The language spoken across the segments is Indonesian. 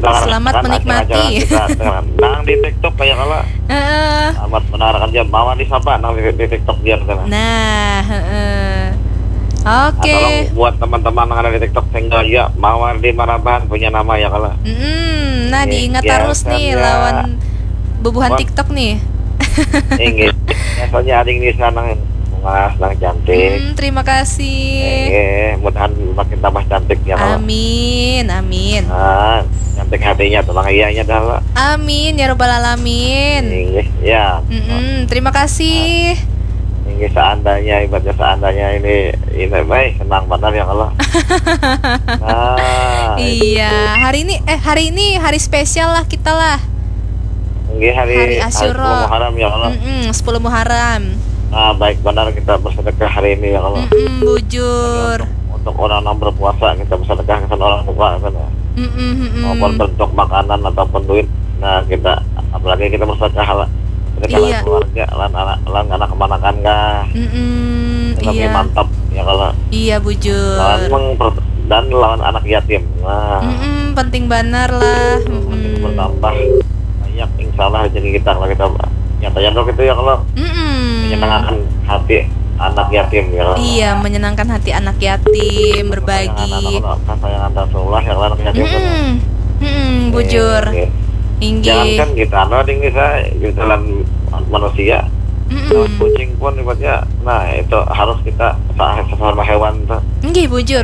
Selamat menikmati. Nang di TikTok kayak kala. Amat menarakan dia bawa di sapa nang di TikTok dia sana. Nah, oke. Tolong buat teman-teman yang ada di TikTok sehingga ya Mawardi Maraban punya nama ya kala. Nah, diingat terus nih lawan bubuhan TikTok nih. Inggih. Soalnya ading di sana Mas, nang cantik. Terima kasih. Mudahan makin tambah cantik ya kala. Amin. Cantik hatinya, tulang iyanya dah. Amin ya robbal alamin. Inggih, ya. Terima kasih. Inggih, seandainya ini baik senang benar ya Allah. Iya, hari ini hari spesial lah kita lah. Inggih, hari Asyura. 10 Muharram ya Allah. 10 Muharram. Baik benar kita bersedekah hari ini ya Allah. Bujur. Untuk orang yang berpuasa kita bersedekah ke orang tua kan ya. Maupun bentuk makanan ataupun duit. Nah, kita apalagi kita bersedekah keluarga, anak kemanakan kah? Lebih mantap ya kalau. Iya bujur. Dan lawan anak yatim. Nah, penting benar lah. Bertambah banyak insyaallah rezeki kita kalau kita nyatanya dong itu ya kalau menyenangkan hati anak yatim ya. Iya, menyenangkan hati anak yatim, berbagi. Sayang Rasulullah yang anak yatim. Bujur. Inggih. Jangan kan kita ini saya di dalam manusia. Kucing pun ibaratnya, nah itu harus kita sama hewan tuh. Inggih, bujur.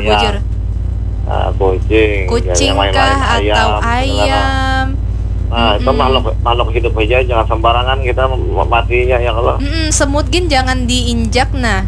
Kucing kah atau ayam. Nah, itu makhluk hidup aja, jangan sembarangan kita matinya ya kalau. Semut gin jangan diinjak nah.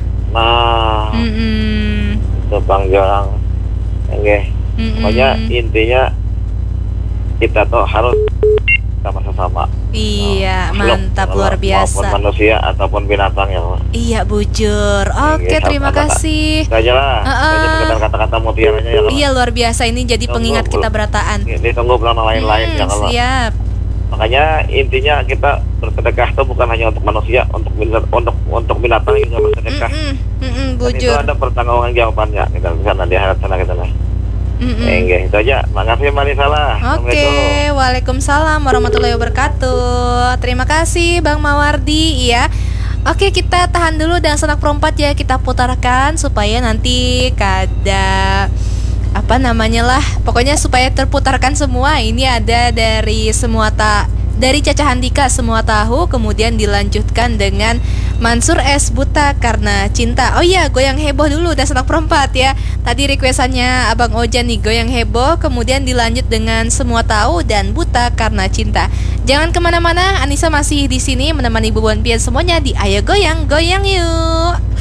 Itu Bang Jorang. Oke. Pokoknya intinya kita tuh harus sama-sama. Iya, mantap luar biasa. Maupun manusia ataupun binatang ya. Iya, bujur. Oke, terima kasih. Saja lah. Sekedar kata-kata mutiaranya ya. Iya, luar biasa ini jadi pengingat kita berataan. Ditunggu bulan lain-lain ya kalau. Siap. Makanya intinya kita bersedekah itu bukan hanya untuk manusia, untuk binatang juga bersedekah. Bujur. Itu ada pertanggungjawaban jawabannya kita di sana di akhirat sana kita lah. Itu aja. Makasih Mbak Nisala. Oke, waalaikumsalam warahmatullahi wabarakatuh. Terima kasih Bang Mawardi ya. Oke, kita tahan dulu dan Sanak Perempat ya, kita putarkan supaya nanti kada pokoknya supaya terputarkan semua. Ini ada dari Caca Handika Semua Tahu, kemudian dilanjutkan dengan Mansur S Buta Karena Cinta. Oh iya, goyang heboh dulu dan Sanak Perempat ya. Tadi requestannya Abang Ojan nih, goyang heboh, kemudian dilanjut dengan Semua Tahu dan Buta Karena Cinta. Jangan kemana-mana, Anissa masih di sini menemani Bubuan Pian semuanya di Ayo Goyang, goyang yuk.